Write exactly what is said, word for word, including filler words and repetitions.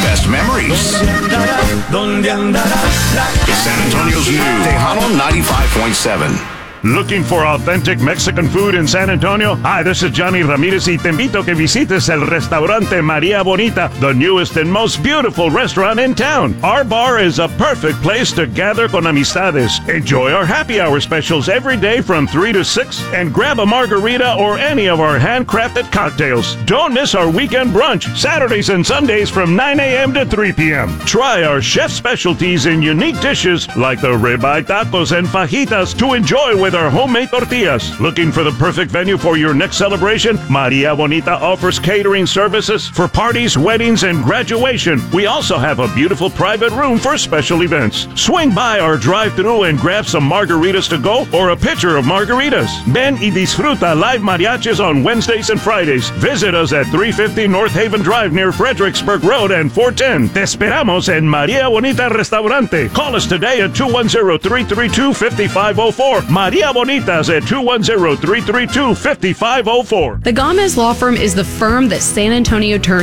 best memories. It's San Antonio's new Tejano ninety-five point seven. Looking for authentic Mexican food in San Antonio? Hi, this is Johnny Ramirez y te invito a que visites el restaurante Maria Bonita, the newest and most beautiful restaurant in town. Our bar is a perfect place to gather con amistades. Enjoy our happy hour specials every day from three to six and grab a margarita or any of our handcrafted cocktails. Don't miss our weekend brunch, Saturdays and Sundays from nine a.m. to three p.m. Try our chef specialties and unique dishes like the ribeye tacos and fajitas to enjoy with our homemade tortillas. Looking for the perfect venue for your next celebration? Maria Bonita offers catering services for parties, weddings, and graduation. We also have a beautiful private room for special events. Swing by our drive-thru and grab some margaritas to go or a pitcher of margaritas. Ven y disfruta live mariachis on Wednesdays and Fridays. Visit us at three fifty North Haven Drive near Fredericksburg Road and four ten. Te esperamos en Maria Bonita Restaurante. Call us today at two one zero, three three two, five five zero four. Maria Bonitas at two one zero, three three two, five five zero four. The Gomez Law Firm is the firm that San Antonio turned